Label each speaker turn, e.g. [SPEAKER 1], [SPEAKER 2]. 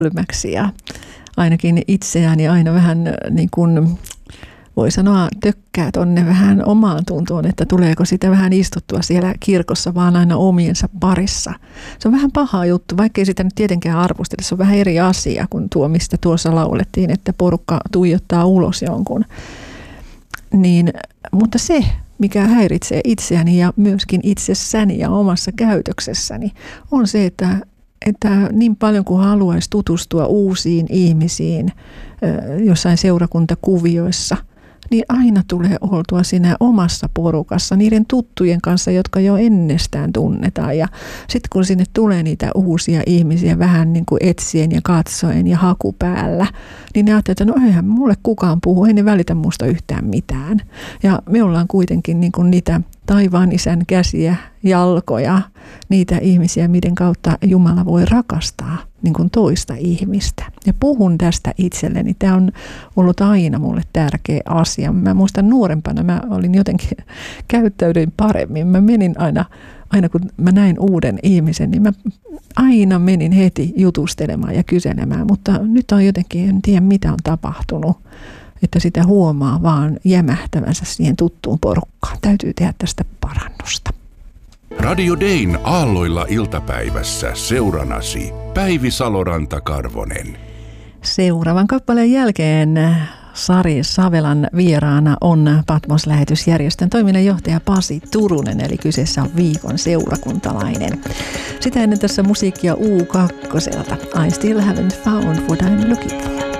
[SPEAKER 1] kylmäksi ja ainakin itseäni aina vähän niin kuin voi sanoa tökkää tonne vähän omaan tuntoon, että tuleeko sitä vähän istuttua siellä kirkossa vaan aina omiensa parissa. Se on vähän paha juttu, vaikkei sitä nyt tietenkään arvostella. Se on vähän eri asia kuin tuo, mistä tuossa laulettiin, että porukka tuijottaa ulos jonkun. Mutta se, mikä häiritsee itseäni ja myöskin itsessäni ja omassa käytöksessäni, on se, että niin paljon kuin haluaisi tutustua uusiin ihmisiin jossain seurakuntakuvioissa, niin aina tulee oltua siinä omassa porukassa niiden tuttujen kanssa, jotka jo ennestään tunnetaan. Ja sitten kun sinne tulee niitä uusia ihmisiä vähän niin kuin etsien ja katsoen ja hakupäällä, niin ne ajattelee, että no eihän mulle kukaan puhu, ei ne välitä musta yhtään mitään. Ja me ollaan kuitenkin niin kuin niitä taivaan isän käsiä, jalkoja, niitä ihmisiä, miten kautta Jumala voi rakastaa niin kuin toista ihmistä. Ja puhun tästä itselleni. Tämä on ollut aina mulle tärkeä asia. Mä muistan nuorempana, mä olin jotenkin käyttäydyin paremmin. Mä menin aina kun mä näin uuden ihmisen, niin mä aina menin heti jutustelemaan ja kyselemään. Mutta nyt on jotenkin, en tiedä mitä on tapahtunut, että sitä huomaa vaan jämähtävänsä siihen tuttuun porukkaan. Täytyy tehdä tästä parannusta.
[SPEAKER 2] Radio Dayn aalloilla iltapäivässä seuranasi Päivi Saloranta-Karvonen.
[SPEAKER 1] Seuraavan kappaleen jälkeen Sari Savelan vieraana on Patmos-lähetysjärjestön toiminnanjohtaja Pasi Turunen, eli kyseessä on viikon seurakuntalainen. Sitä ennen tässä musiikkia U2. I still haven't found what I'm looking for.